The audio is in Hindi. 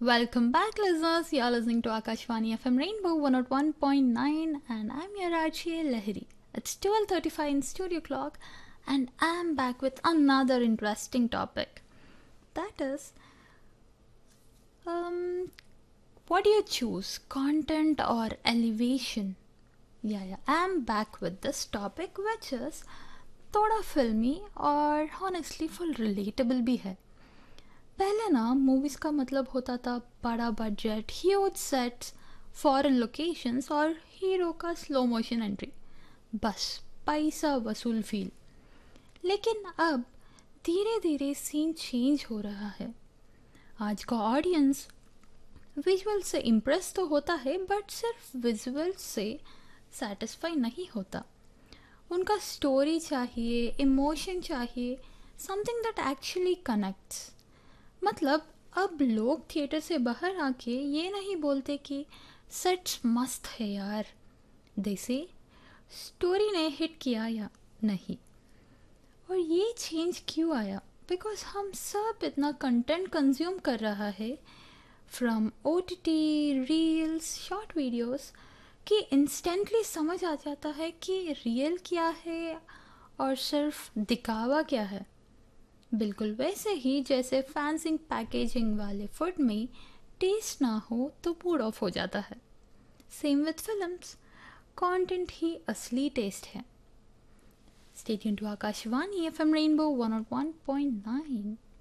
Welcome back, listeners. You are listening to Akashvani FM Rainbow 101.9, and I'm your RJ Lahiri. It's 12:35 in studio clock, and I'm back with another interesting topic. That is, what do you choose, content or elevation? Yeah, I'm back with this topic, which is थोड़ा फिल्मी और honestly full relatable भी है. पहले ना मूवीज़ का मतलब होता था बड़ा budget, huge sets, foreign locations और हीरो का स्लो मोशन एंट्री. बस पैसा वसूल फील. लेकिन अब धीरे धीरे सीन चेंज हो रहा है. आज का ऑडियंस विजुअल से इम्प्रेस तो होता है, बट सिर्फ विजुअल से सेटिस्फाई नहीं होता. उनका स्टोरी चाहिए, इमोशन चाहिए, समथिंग दैट एक्चुअली कनेक्ट्स. मतलब अब लोग थिएटर से बाहर आके ये नहीं बोलते कि सेट्स मस्त है यार, जैसे स्टोरी ने हिट किया या नहीं. और ये चेंज क्यों आया? बिकॉज हम सब इतना कंटेंट कंज्यूम कर रहा है from OTT, reels, short videos, कि इंस्टेंटली समझ आ जाता है कि रियल क्या है और सिर्फ दिखावा क्या है. बिल्कुल वैसे ही जैसे फैंसिंग पैकेजिंग वाले फूड में टेस्ट ना हो तो मूड ऑफ हो जाता है. सेम विथ फिल्म्स, कंटेंट ही असली टेस्ट है. Stay tuned to Akashvani FM rainbow 101.9.